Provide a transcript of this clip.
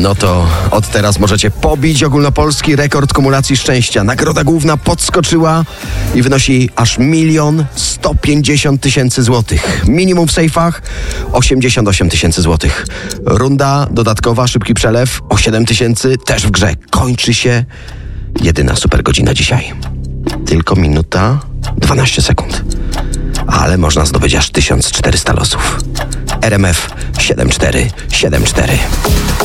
No to od teraz możecie pobić ogólnopolski rekord kumulacji szczęścia. Nagroda główna podskoczyła i wynosi aż 1 150 000 złotych. Minimum w sejfach 88 000 złotych. Runda dodatkowa, szybki przelew o 7 000 też w grze. Kończy się jedyna super godzina dzisiaj. Tylko minuta 12 sekund. Ale można zdobyć aż 1400 losów. RMF 7474.